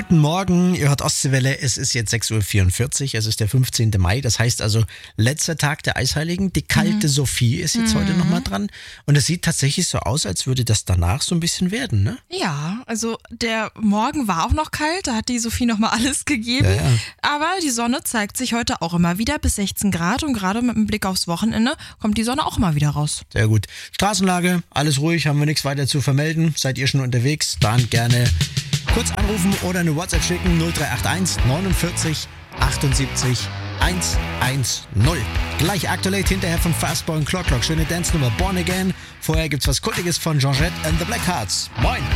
Guten Morgen, ihr hört Ostseewelle, es ist jetzt 6.44 Uhr, es ist der 15. Mai, das heißt also letzter Tag der Eisheiligen. Die kalte Sophie ist jetzt heute nochmal dran und es sieht tatsächlich so aus, als würde das danach so ein bisschen werden, ne? Ja, also der Morgen war auch noch kalt, da hat die Sophie nochmal alles gegeben, Ja. aber die Sonne zeigt sich heute auch immer wieder bis 16 Grad und gerade mit dem Blick aufs Wochenende kommt die Sonne auch mal wieder raus. Sehr gut. Straßenlage, alles ruhig, haben wir nichts weiter zu vermelden. Seid ihr schon unterwegs? Dann gerne kurz anrufen oder eine WhatsApp schicken 0381 49 78 110. Gleich aktuell hinterher von Fastball und Clock. Schöne Dance-Nummer Born Again. Vorher gibt's was Kultiges von Georgette and the Blackhearts. Moin!